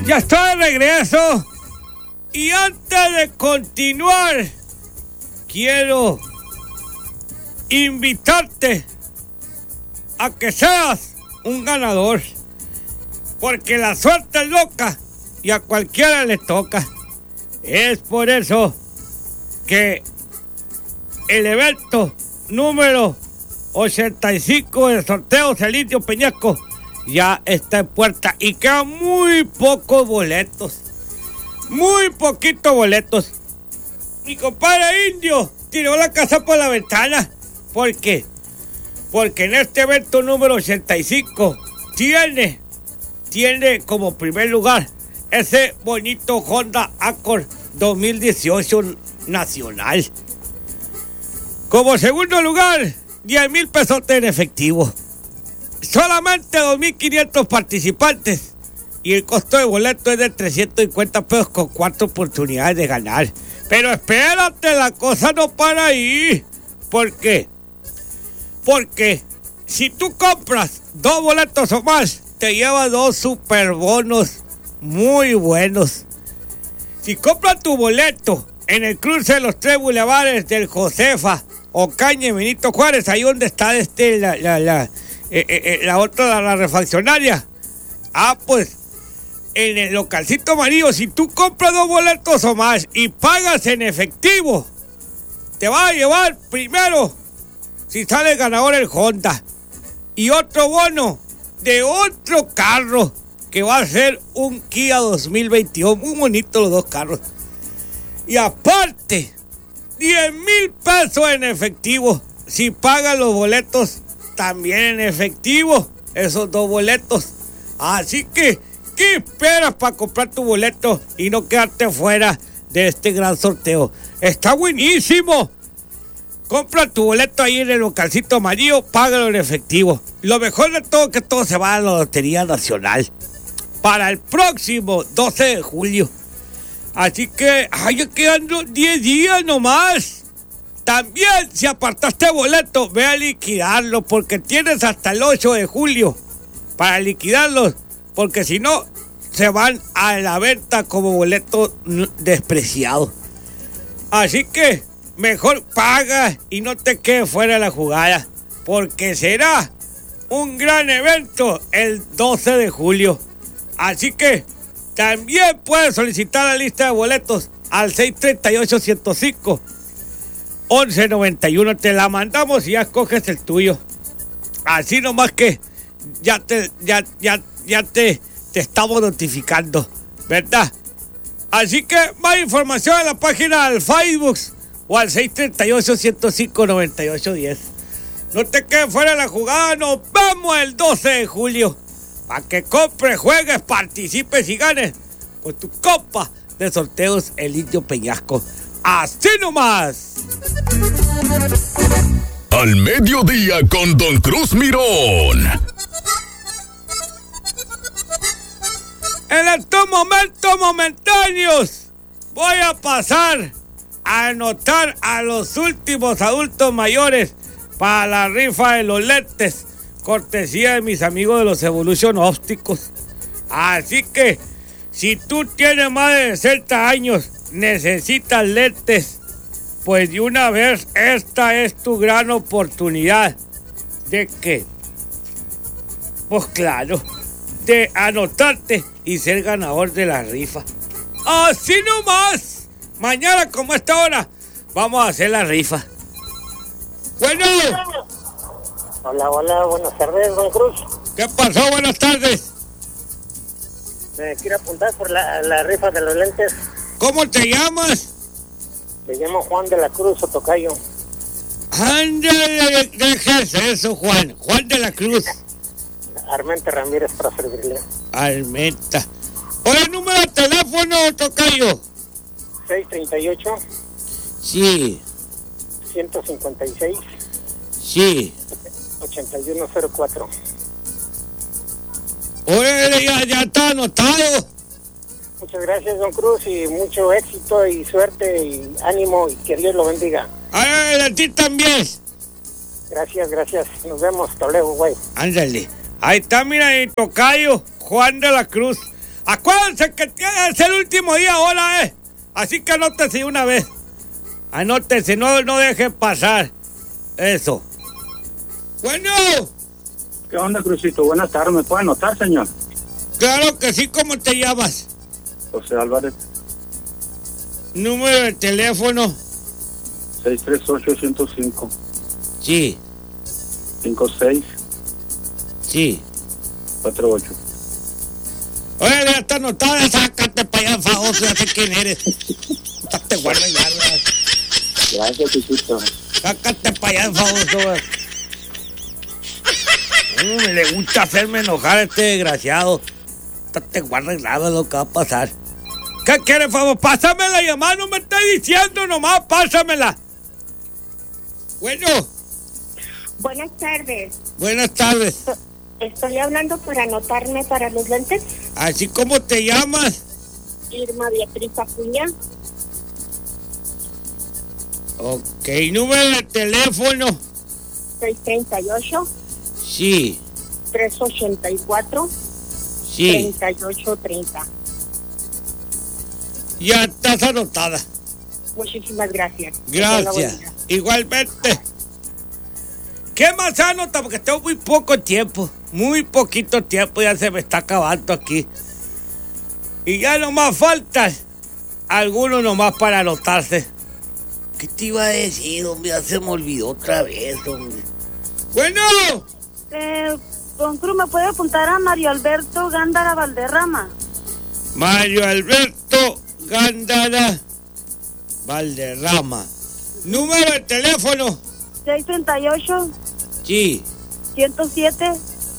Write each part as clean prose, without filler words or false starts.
Ya estoy de regreso. Y antes de continuar, quiero invitarte a que seas un ganador. Porque la suerte es loca y a cualquiera le toca. Es por eso que el evento número 85 del sorteo Elidio Peñasco ya está en puerta y quedan muy pocos boletos. Muy poquitos boletos. Mi compadre Indio tiró la casa por la ventana. ¿Por qué? Porque en este evento número 85 tiene como primer lugar ese bonito Honda Accord 2018 nacional. Como segundo lugar, 10,000 pesos en efectivo. Solamente 2,500 participantes. Y el costo de boleto es de 350 pesos con 4 oportunidades de ganar. Pero espérate, la cosa no para ahí. ¿Por qué? Porque si tú compras 2 boletos o más, te llevas 2 super bonos muy buenos. Si compras tu boleto en el cruce de los 3 bulevares del Josefa, Ocaña y Benito Juárez, ahí donde está la refaccionaria. Pues en el localcito amarillo, si tú compras 2 boletos o más y pagas en efectivo, te va a llevar primero, si sale ganador, el Honda, y otro bono de otro carro que va a ser un Kia 2022, muy bonito los 2 carros. Y aparte, 10,000 pesos en efectivo. Si pagas los boletos, también en efectivo, esos 2 boletos. Así que, ¿qué esperas para comprar tu boleto y no quedarte fuera de este gran sorteo? Está buenísimo. Compra tu boleto ahí en el localcito amarillo, págalo en efectivo. Lo mejor de todo es que todo se va a la Lotería Nacional para el próximo 12 de julio. Así que, ya quedan 10 días nomás. También, si apartaste boleto, ve a liquidarlo, porque tienes hasta el 8 de julio para liquidarlos, porque si no, se van a la venta como boleto despreciado. Así que, mejor paga y no te quedes fuera de la jugada, porque será un gran evento el 12 de julio. Así que también puedes solicitar la lista de boletos al 638-105-1191. Te la mandamos y ya escoges el tuyo. Así nomás que ya te estamos notificando, ¿verdad? Así que más información en la página del Facebook o al 638-105-9810. No te quedes fuera de la jugada. Nos vemos el 12 de julio. Para que compres, juegues, participes y ganes con tu copa de sorteos Elidio Peñasco. ¡Así nomás! Al mediodía con Don Cruz Mirón. En estos momentos momentáneos voy a pasar a anotar a los últimos adultos mayores para la rifa de los lentes, cortesía de mis amigos de los Evolution Ópticos. Así que, si tú tienes más de 60 años, necesitas lentes, pues de una vez esta es tu gran oportunidad de que, pues claro, de anotarte y ser ganador de la rifa. Así nomás. Mañana, como a esta hora, vamos a hacer la rifa. Bueno. Hola, buenas tardes, Don Cruz. ¿Qué pasó? Buenas tardes. Me quiero apuntar por la rifa de los lentes. ¿Cómo te llamas? Me llamo Juan de la Cruz Sotocayo. Ándale, déjese eso, Juan. Juan de la Cruz. Armenta Ramírez para servirle. Armenta. ¿Cuál es el número de teléfono, Tocayo? 638. Sí. 156. Sí. 8104. Oye, ya está anotado. Muchas gracias, Don Cruz, y mucho éxito y suerte y ánimo, y que Dios lo bendiga. Ay, a ti también. Gracias. Nos vemos. Hasta luego, güey. Ándale. Ahí está, mira, el Tocayo, Juan de la Cruz. Acuérdense que es el último día ahora, Así que anótese una vez. Anótese, no dejen pasar eso. Bueno. ¿Qué onda, Crucito? Buenas tardes. ¿Me puede anotar, señor? Claro que sí. ¿Cómo te llamas? José Álvarez. Número de teléfono. 638-105. Sí. 56. Sí. 48. Oye, ya está anotada. Sácate para allá, famoso. Ya sé quién eres. Te guarda ya. Gracias, Crucito. Sácate para allá, famoso. Le gusta hacerme enojar a este desgraciado. Te guarda nada lo que va a pasar. ¿Qué quieres, favor? Pásame la llamada, no me estés diciendo nomás, pásamela. Bueno. Buenas tardes. Buenas tardes. Estoy hablando para anotarme para los lentes. ¿Así como te llamas? Irma Beatriz Acuña. Ok, número de teléfono. 638. Sí. 384. Sí. 3830. Ya estás anotada. Muchísimas gracias. Gracias. Igualmente. ¿Qué más anota? Porque tengo muy poco tiempo. Muy poquito tiempo. Ya se me está acabando aquí. Y ya nomás faltan algunos nomás para anotarse. ¿Qué te iba a decir, hombre? Ya se me olvidó otra vez, hombre. Bueno. Don Cruz, ¿me puede apuntar a Mario Alberto Gándara Valderrama? Mario Alberto Gándara Valderrama. Número de teléfono. 638. Sí. 107.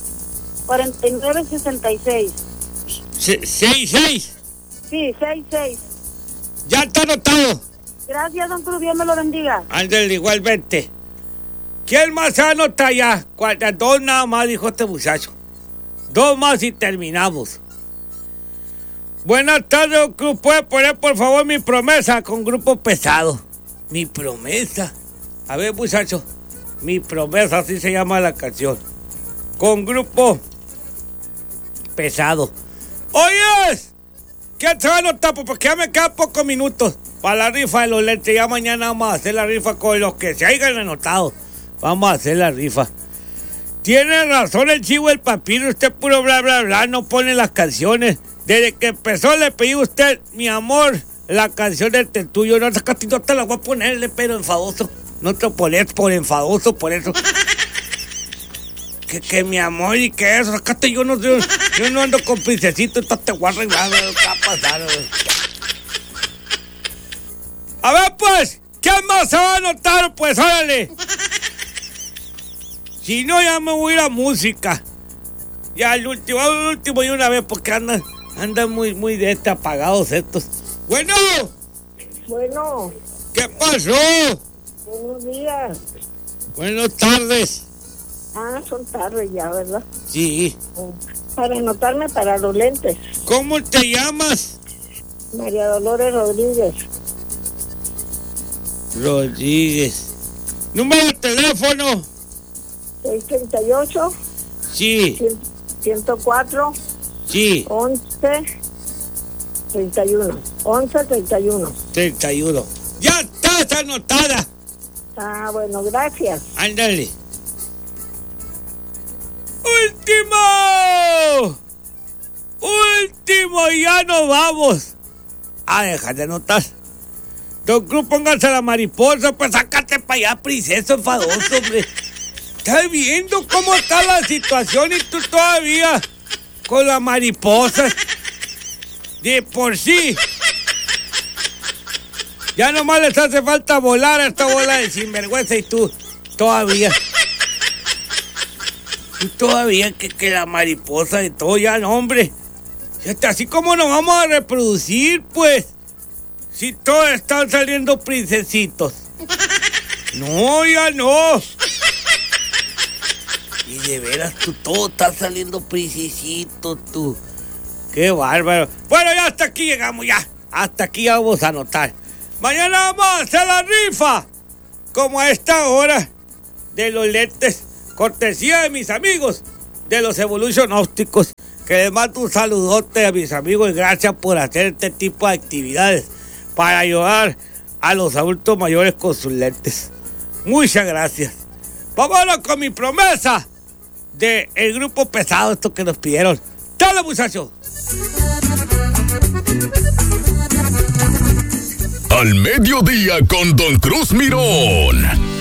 4966. 66. Sí, 66. Ya está anotado. Gracias, don Cruz, Dios me lo bendiga. Ándale, igualmente. ¿Quién más anota ya? Dos nada más, dijo este muchacho. Dos más y terminamos. Buenas tardes, don Cruz. ¿Puede poner, por favor, Mi Promesa con Grupo Pesado? Mi Promesa. A ver, muchacho. Mi Promesa, así se llama la canción. Con Grupo Pesado. Oyes, ¿quién se va a anotar? Porque ya me quedan pocos minutos para la rifa de los lentes. Ya mañana vamos a hacer la rifa con los que se hayan anotado. Vamos a hacer la rifa. Tiene razón el chivo del papiro. Usted puro bla bla bla. No pone las canciones. Desde que empezó le pedí a usted, mi amor, la canción del tuyo. No, esa no te la voy a ponerle, pero enfadoso. No te pones por enfadoso, por eso. Que mi amor y que eso. Sacate, yo no ando con princesito. Entonces te voy a arreglar. ¿Qué va a pasar? A ver, pues. ¿Quién más se va a anotar? Pues, órale. Si no, ya me voy a ir a música. Ya el último y una vez, porque andan muy apagados estos. Bueno. Bueno. ¿Qué pasó? Buenos días. Buenas tardes. Son tarde ya, ¿verdad? Sí. Para anotarme para los lentes. ¿Cómo te llamas? María Dolores Rodríguez. Rodríguez. Número de teléfono. 638. Sí. 104. Sí. 31. 31. Ya estás anotada. Bueno, gracias. Ándale. Último, ya nos vamos a dejar de anotar. Don Cruz, pónganse la mariposa, pues sácate para allá, princesa enfadoso, hombre. ¿Estás viendo cómo está la situación y tú todavía con la mariposa? De por sí. Ya nomás les hace falta volar a esta bola de sinvergüenza y tú todavía. Tú todavía que la mariposa y todo, ya no, hombre. Así como nos vamos a reproducir, pues. Si todos están saliendo princesitos. No, ya no. Y de veras, tú todo estás saliendo princesito, tú. Qué bárbaro. Bueno, ya hasta aquí llegamos, ya. Hasta aquí vamos a anotar. Mañana vamos a hacer la rifa. Como a esta hora. De los lentes. Cortesía de mis amigos. De los Evolution Ópticos. que les mando un saludote a mis amigos y gracias por hacer este tipo de actividades para ayudar a los adultos mayores con sus lentes. Muchas gracias. Vámonos con mi promesa de el grupo pesado, esto que nos pidieron. ¡Dale, muchachos! Al mediodía con Don Cruz Mirón.